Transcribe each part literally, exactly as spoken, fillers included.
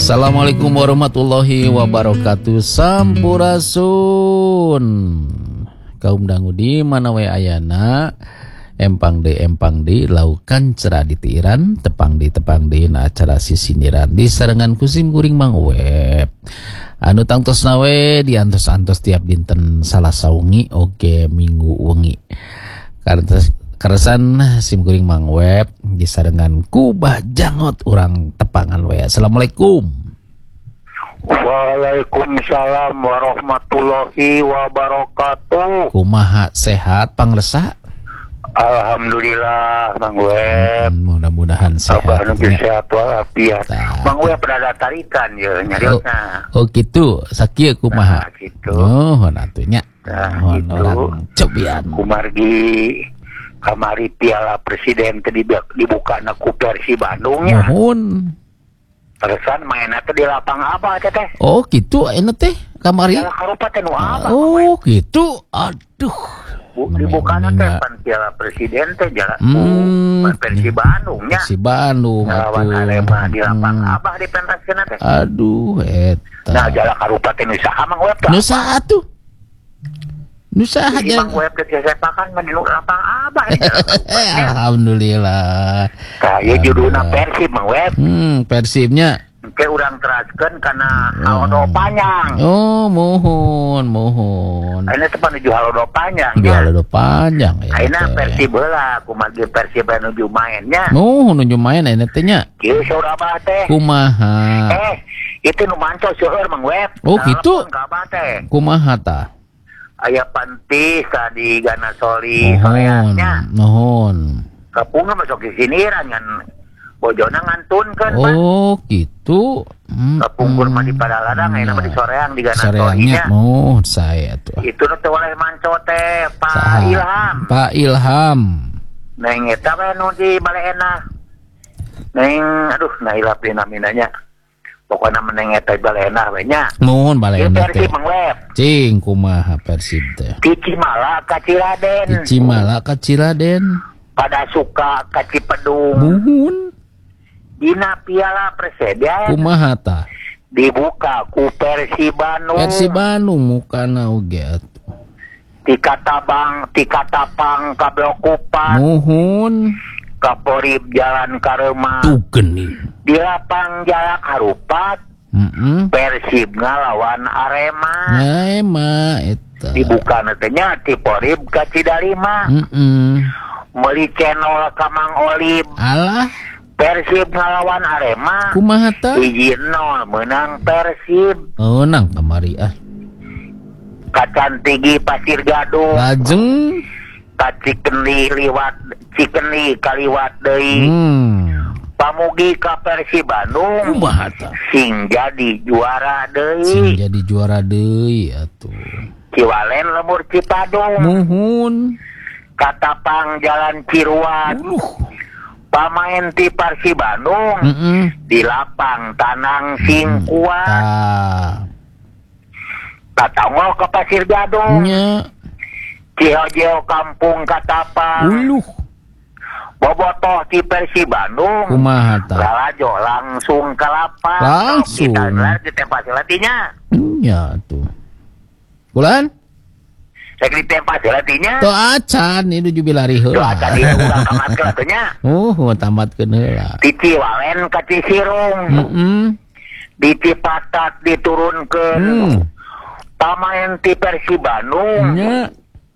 Assalamualaikum warahmatullahi wabarakatuh. Sampurasun kaum dangu di mana wae ayana, empang de empang di laukan cerah di tiran, tepang di tepang di na acara sisiniran di sarengan kusim kuring mang web anu tangtos nawe diantos-antos tiap dinten Salasa wengi oge Minggu wengi karena keresan sim kuring mang web disarengan kubah jangot urang tepangan we. Assalamualaikum. Waalaikumsalam warahmatullahi wabarakatuh. Kumaha sehat pangresa? Alhamdulillah Mang Web. Hmm, mudah-mudahan sehat. Abah nu sehat walafiat. Nah. Mang Web pada tarikan ya nyariosna. Oh, oh gitu, sakieu kumaha? Nah, gitu. Oh, natunya. Nah, oh, gitu. Orang cobian. Kumargi kamari piala presiden tadi dibuka na ku Persi Bandung ya. Mohon. Terusan mainnya teh di lapang apa teh teh? Oh, gitu enak teh kamari. Ya karupaten nu apa? Oh, gitu. Aduh. Bu, dibuka na teh pan piala presiden teh jalan Hmm, ku Persi Bandung nya. Persi Bandung Lawan atuh. Arema di lapang Hmm. abah di pentaskeun teh. Aduh, eta. Nah, jala karupaten usaha Mang Web teh. Nusa atuh. Nusa Jadi aja. Mang Web teh sepakan mah di lapang abah. Alhamdulillah. Tah ieu judulna Persib Mang Web. Hmm, Persibnya. Ke urang teraskeun kana halodo panjang. Oh, mohon, mohon. Ayeuna teh panuju halodo panjang Jual nya. udah panjang ya. Ayeuna teh. Persib heula kumaha Persib nuju mainnya. Oh, nuju main aya teh nya. Kieu saur abah teh. Kumaha? Eh, itu nu manco seueur Mang Web. Oh, gitu? Ka abah teh. Kumaha tah? Aya pantis tadi Gana Soli Mohon, soreannya. mohon. Kapunga masuk di siniran ngan bojona ngantunkeun Pak. Oh, gitu. Hmm, Kapungkur mah di hmm. Padaladang ayeuna mah di soreang di Gana Soreangnya Solinya. mohon saya tuh. Itu nu teh oleh manco teh Pak Saha? Ilham. Pak Ilham. Neng eta we nu di Baleena. Neng aduh nah ilap di naminanya. Pokona meneng eta di Baleena we nya. Mohon Ieu baleena Persib teh. Mang Web. Cing kumaha Persib teh. Di Cimala ka Ciraden. Di Cimala ka Ciraden. Pada suka ka Cipedung. Mohon. Dina piala presiden Kumaha tah? dibuka ku Persib Bandung. Persib Bandung mukana oge atuh. Ti Katabang, ti Katapang ka Blokupan, Mohon. ka Porib Jalan Karema. Tuh geuning. Di lapang Jalak Harupat, Heeh. Persib ngalawan Arema. Nah, mah eta. Dibuka nantinya ti Porib ka Cidalima. Heeh. Meuli channel ka Mang Olib. Alah, Persib ngalawan Arema. kumaha tah? Hiji nol menang Persib. Oh, nang kamari ah. Kacan Tigi Pasir Gadung. Lajeng. Ka Cikeni liwat Cikeni kaliwat deui. Hmm. Pamugi ka Persib Bandung. Kumaha tah? Sing jadi juara Sing deui. jadi juara deui atuh. Ciwalen lemur Cipadung. Mohon. Katapang Jalan Ciruan. Uluh. Pamain ti Persib Bandung. Heeh. Di lapang Tanang Sing Kuat. Tah. Katongol ke Pasir Gadung. Nya. Cihojeo Kampung Katapang. Uluh. Bobotoh ti Persib Bandung. Kumaha tah? Lalajo langsung ke lapang. Langsung. Kita gelar di tempat selatinya. Nya tuh. Bulan? Saya di tempat selatinya. Tuh acan itu jubilari Doa heula. tadi udah tamat kelatunya. Oh, tamatkeun heula. Di Ciwalen ke Cisirung. Heeh. Di Cipatat diturunkan. Hmm. Pamain ti Persib Bandung. Nya.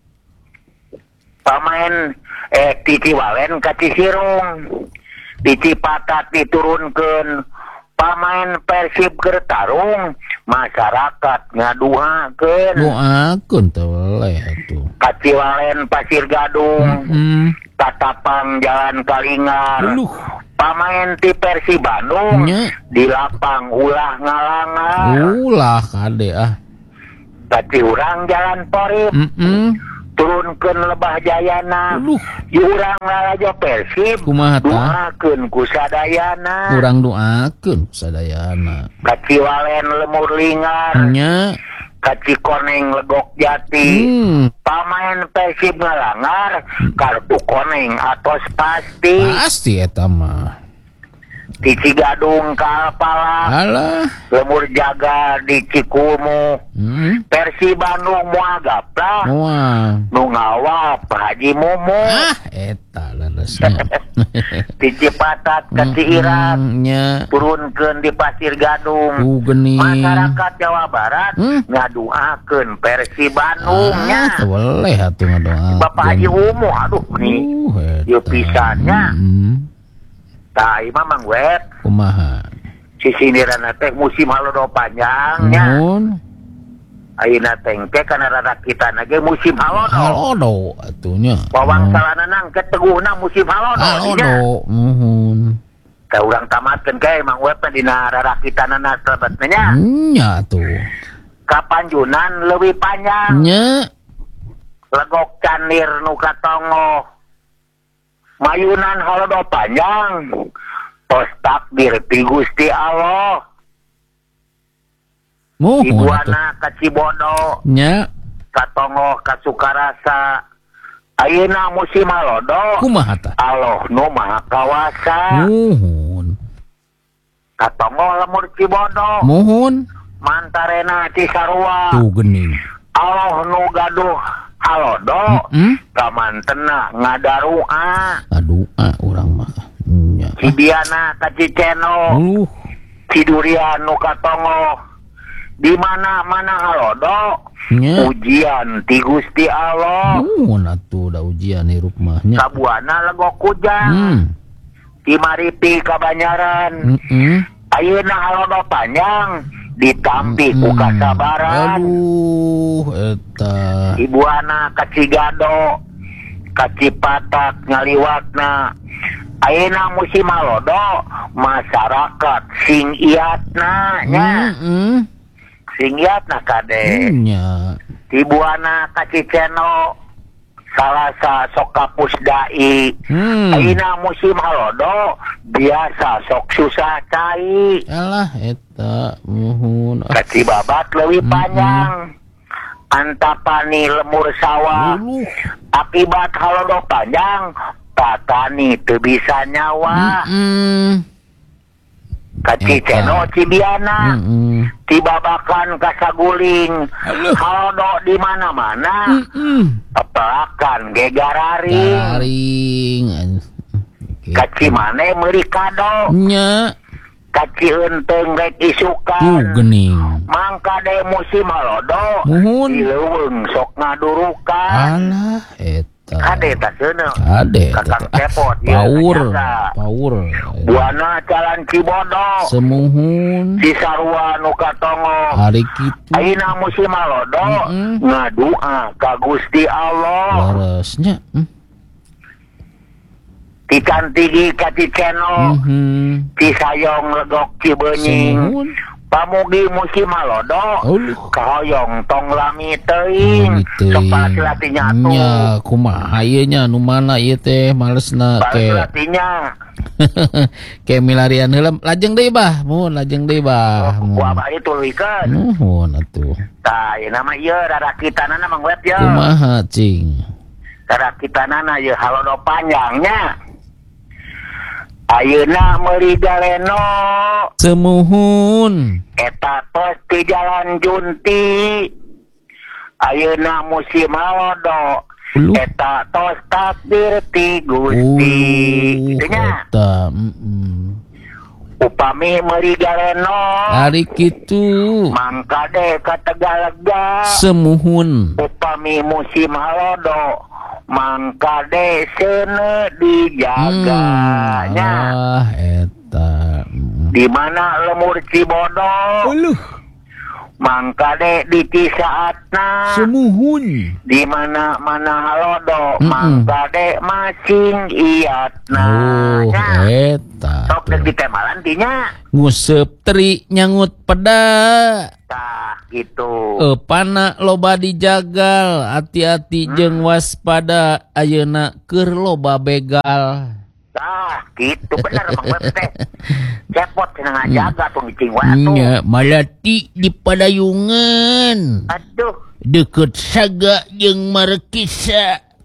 Pamain eh di Ciwalen ke Cisirung. Di Cipatat diturunkan. Pamain Persib Gertarung. Masyarakat ngaduhakeun. Doakeun teh weleh atuh. Ka Ciwalen Pasir Gadung. Heeh. Katapang Jalan Kalingar. Uluh. Pamain ti Persib Bandung. Nya. Di lapang ulah ngalangar. Ulah kade ah. Tapi urang Jalan Porib. Heeh. Turunkeun Lebah Jayana. Uluh. Di urang ngalajo Persib. Kumaha tah? Duakeun ku sadayana. Urang doakeun sadayana. Ka Ciwalen Lemur Lingar. Nya. Ka Cikoneng Legok Jati. Hmm. Pamain Persib ngalangar. Kartu koneng atos pasti. Pasti eta mah. di Cigadung Kalpala, Alah. lemur jaga di Cikumu, Hmm. Persi Bandung muagap lah, Wah. nu ngawap Haji Mumu, Ah, eta leresnya. di Cipatat ke Ciirat, nya. turunkeun di Pasir Gadung. Uh geuning. Masyarakat Jawa Barat Hmm? ngaduakeun Persi Bandungnya. Ah, boleh atuh ngadoa. Bapak Haji Mumu, aduh nih, Uh, ieu pisannya. Hmm. Tah ieu mah Mang Web, Kumaha? sisindirana teh musim halodo panjangnya. Nuhun. Ayeuna teh teh kana rarakitana ge musim halodo. Halodo atunya. Wawangsalana nang keteguhna musim halodo. Halodo. Nuhun. Ka urang tamatkeun kae Mang Web teh dina rarakitanana sahabatna nya. Nya tuh. Kapanjunan leuwih panjang. Nya. Legok candir nu katongo. Mayunan halodo panjang. Tos takdir ti Gusti Allah. Muhun atuh. Ibuana ka Cibodo, Nya. katongo ka Sukarasa. Ayeuna musim halodo. Kumaha tah? Allah nu maha kawasa. Muhun. Katongo lemur Cibodo. Muhun. Mantarena Cisarua. Tuh geuning. Allah nu gaduh halodo. Heeh. Kamantena ngadarua. Aduh, ah urang mah. Nya. Cibiana ka Ciceno. Uh. Cidurian nu katongo. Di mana-mana halodo. Nya. Ujian ti Gusti Allah. Muhun atuh da ujian hirup mah nya. Sabuana legok kujang. Hmm. Ti Maripi Kabanyaran. Heeh. Ayeuna halodo panjang ditampi ku kasabaran. Aduh, eta. Ibuana ka Cigado, ka Cipatat ngaliwatna. Ayeuna musim halodo masyarakat sing iatna nya. Heeh. Sing iatna kade. Nya. Ibuana ka Ciceno salasa sok kapus dai. Hmm. Ayeuna musim halodo biasa sok susah cai. Alah eta muhun. Ah. Kaci babat leuwih panjang. Antapani lemur sawah. Uluh. Akibat halodo panjang patani teu bisa nyawa. Heeh. Kaci Eta. Ceno Cibiana. Heeh. Tibabakan kasaguling. Aduh. Halodo di mana-mana. Heeh. Apelakan gegararing. Garing. Kaci mane meuli kado. Nya. Kaci eunteng rek Tuh isukan. geuning. Mangka de musim halodo. Muhun. Dileuweung sok ngadurukan. Alah eta. Kade tah seuneu. Kade. Kakak eta. cepot Ah, ya, Power. kajaga. Power. Buana Jalan Cibodo. Semuhun. Cisarua nu katongo. Hari kitu. Ayeuna musim halodo Mm-mm. ngadua ka Gusti Allah. Laresnya. Hmm. Dicantigi ka Ciceno. Mhm. Cisayong legok Cibenying. Semuhun. Pamugi musim halodo. Uluh. Kahoyong tong lami teuing. Sok palas-lati nyatu. Nya kumaha ieu nya nu mana ieu teh malesna ke Palas-latinya. ke milarian heula lajeng deui bah mun lajeng deui bah Ku mun abah itu luikeun. nuhun atuh Tah, ieu nama ieu rarakitanana Mang Web ya. kumaha cing Rarakitanana ieu halodo panjangnya. Ayeuna meuli galeno semuhun eta tos di Jalan Junti. Ayeuna musim halodo uluh eta tos takdir ti Gusti. uh Itunya. eta mm Upami meuli galeno hari kitu mangka de ka Tegalega. semuhun Upami musim halodo mangka de seuneu dijaganya. ah eta mm. Di mana lemur Cibodo uluh mangka de di Cisaatna. semuhun Di mana mana halodo Mm-mm. mangka de macing iatna. oh Nya. eta Sok dek ditemalan tinya. nguseup teri nyangut peda Tah gitu. Eh, pana loba dijagal, hati-hati jeung waspada ayeuna keur loba begal. Tah gitu bener Mang Web teh. Cepot cenah ngajaga tuh ngicing wae atuh. Nya malati di padayungan. Aduh, Deket saga jeung Markisa.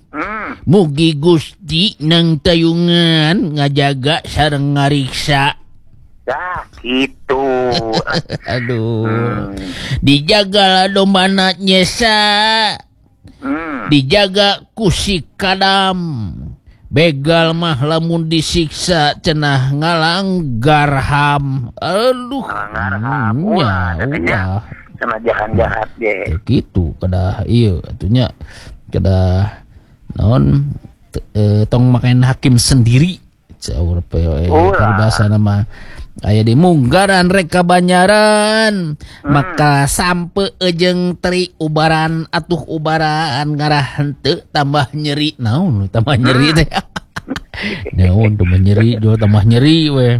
Hmm. Mugi Gusti nang tayungan ngajaga sareng ngariksa. Dah gitu. Aduh. Hmm. Dijaga dombana nyesa. Hmm. Dijaga kusik kadam. Begal mah lamun disiksa cenah ngalanggar ham. Aduh. Ngalanggar ham. Hmm, Ulah, ya, katanya. ulah. Sama jahat-jahat deh. Ya gitu kedah iya atunya kedah non t- eh, tong makan hakim sendiri caur P O E bahasa nama aya di munggaran reka banyaran hmm. maka sampe ejeng teri ubaran atuh ubaran ngarah henteu tambah nyeri naon tambah nyeri teh naon tambah nyeri jual tambah nyeri we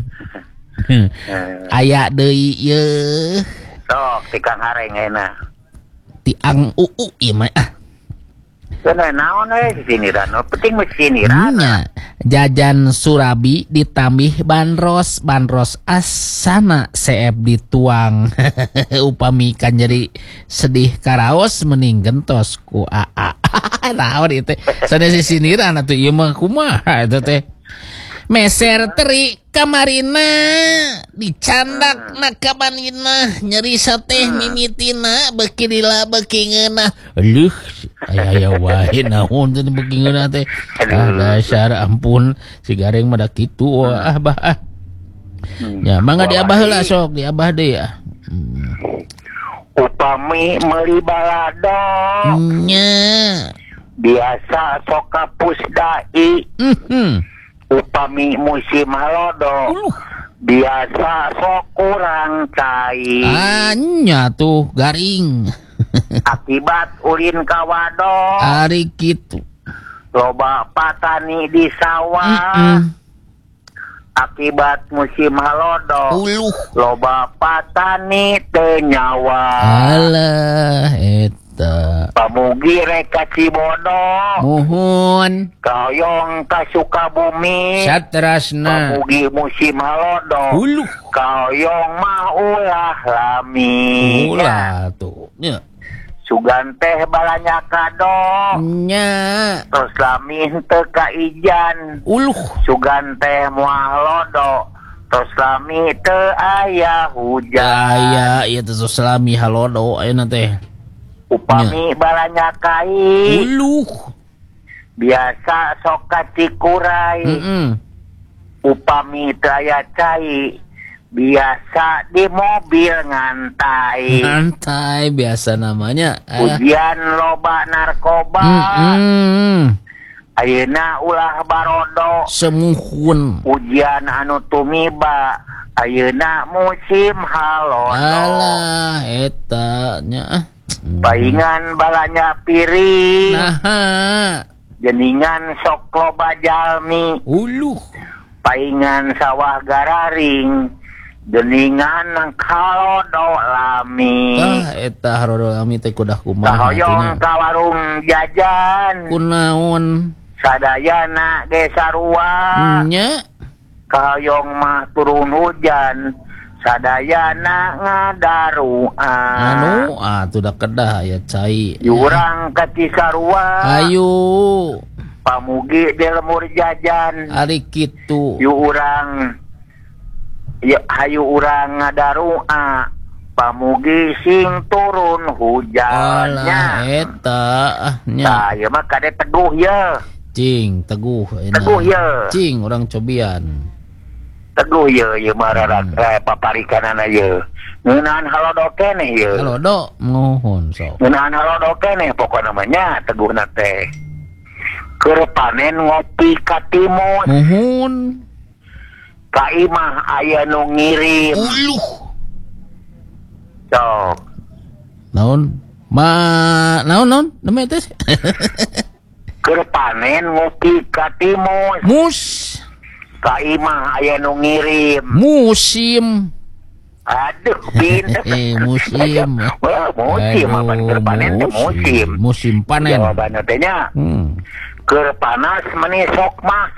aya deui ye sok tikang hareng enak tiang uu ieu mah ah Kena naon we siniran, penting mah siniran. nya jajan surabi ditambih banros, banros asana seep dituang. Upami kan jadi sedih karaos mending gentos ku aa. Naon ieu teh? Sanes siniran atuh ieu mah kumaha eta teh? Meser teri kamarina dicandak na kabanina nyeri sateh mimitina beki dila beki ngeunah leuh aya aya wae naon teh beki ngeunah teh ah dasar ampun si gareng mah da kitu ah bah ah ya mangga diabah heula sok diabah deui ya upami meuli balado nya biasa sok kapus dai mhm upami musim halodo uh. biasa sok kurang cai anya tuh garing akibat ulin kawado ari kitu loba patani di sawah mm-mm. akibat musim halodo uluh loba patani teu nyawa alah eta pamugi reka Cibodo muhun kaoyong ka Sukabumi satrasna pamugi musim halodo uluh kaoyong mah ulah lami ulah tuh nya sugan teh balanya kado nya terus lami teu kaijan uluh sugan teh moal lodo terus lami teu aya hujan aya ieu teh selami halodo ayeuna teh upami balanya kai uluh biasa sok kacikurai heeh upami teu aya cai biasa di mobil ngantai ngantai biasa namanya ujian loba narkoba heeh ayeuna ulah barodo semuhun ujian anu tumiba ayeuna musim halodo alah eta nya ah paingan balanya piring nah jeningan sok loba jalmi uluh paingan sawah gararing jeningan nang kalodo lami ah eta harodo lami teh kudah kumaha kahoyong ka warung jajan kunaon sadayana ge sarua nya kahoyong mah turun hujan sadayana ngadaruan anu ah tuh dah kedah ya cai jurang ka Cisarua ayo pamugi di lemur jajan ari kitu yu urang ya hayu urang ngadarua pamugi sing turun hujannya alah eta ah nya tah ieu mah kade teguh ya cing teguh enak teguh ya cing orang cobian teguh ya ya mararak hmm. paparikanana ya ngeunaan halodo keneh ya halodo mohon sok ngeunaan halodo keneh pokona namanya teguh na teh keur panen ngopi ka timus mohon ka imah aya nu ngirim uluh sok naon ma naon naon namanya teh keur panen ngopi ka timus mus ka imah aya nu ngirim musim aduh pinter eh musim wah musim apa keur panen teh musim musim panen jawabanna teh nya hmm. keur panas meni sok mah